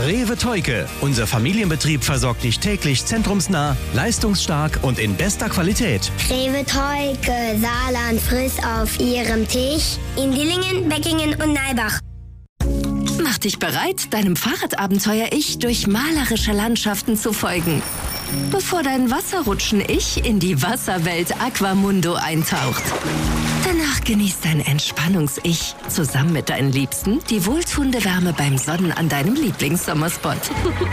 Rewe Theuke. Unser Familienbetrieb versorgt dich täglich zentrumsnah, leistungsstark und in bester Qualität. Rewe Theuke, Saarland friss auf ihrem Tisch in Dillingen, Beckingen und Neibach. Mach dich bereit, deinem Fahrradabenteuer-Ich durch malerische Landschaften zu folgen, bevor dein Wasserrutschen-Ich in die Wasserwelt Aquamundo eintaucht. Danach genießt dein Entspannungs-Ich zusammen mit deinen Liebsten die wohltuende Wärme beim Sonnen an deinem Lieblingssommerspot.